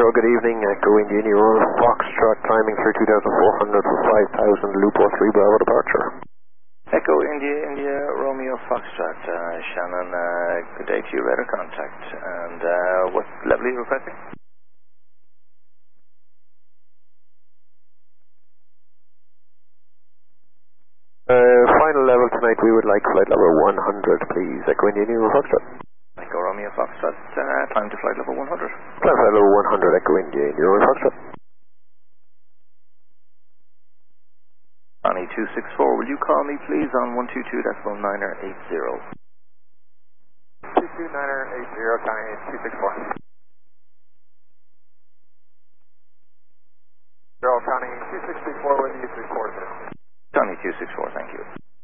good evening. Echo India Euro Foxtrot climbing through 2400 for 5000 Loop 03 Bravo departure. Echo India Romeo Foxtrot. Shannon, good day to you, radar contact. And what level are you requesting? Final level tonight, we would like flight level 100, please. Echo India Euro Foxtrot. Echo Romeo Foxtrot, climb to flight level 100. Climb flight level 100, Echo India Euro Foxtrot. Connie 264, will you call me please on 122.980? 22980, Connie 264.